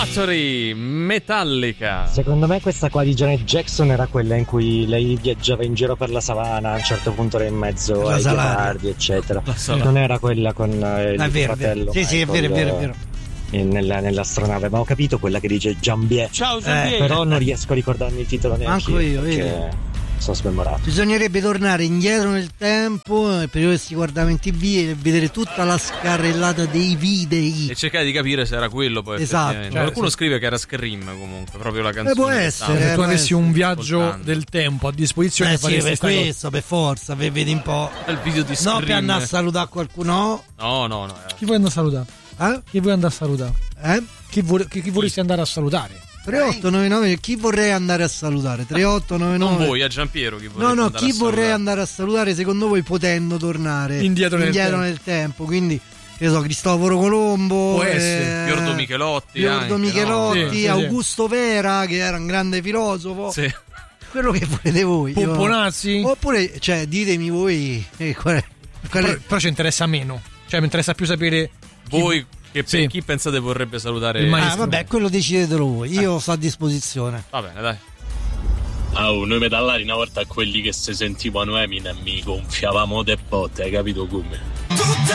Battery, Metallica. Secondo me questa qua di Janet Jackson era quella in cui lei viaggiava in giro per la savana, a un certo punto era in mezzo ai ghepardi, eccetera. Non era quella con il fratello. Sì, è vero. Nell'astronave, ma ho capito quella che dice Jambier. Ciao Jambier. Però non riesco a ricordarmi il titolo neanche io, perché sono smemorato. Bisognerebbe tornare indietro nel tempo, nel periodo che si guardava in TV, e vedere tutta la scarrellata dei video e cercare di capire se era quello poi. Esatto. Qualcuno scrive che era Scream, comunque proprio la canzone. Può essere, se tu avessi un viaggio del tempo a disposizione, sì, per questo, per forza, vedi un po'. Il video di Scream. No, per andare a salutare qualcuno. No. Chi vuoi andare a salutare? Chi vuoi andare a salutare? Chi vorresti andare a salutare? 3899, chi vorrei andare a salutare? 3899. Non voi, a Giampiero chi vorrei andare chi vorrei andare a salutare secondo voi, potendo tornare indietro nel tempo, quindi che so, Cristoforo Colombo, può essere Fiordo Michelotti, sì, Augusto Vera, che era un grande filosofo. Sì. Quello che volete voi. Pomponazzi? Oppure, ditemi voi però ci interessa meno. Cioè mi interessa più sapere voi chi pensate vorrebbe salutare il maestro. Vabbè, quello decidetelo voi, io sto a disposizione. Va bene, dai. Noi metallari una volta a quelli che se sentivano Eminem mi gonfiavamo de botte, hai capito come?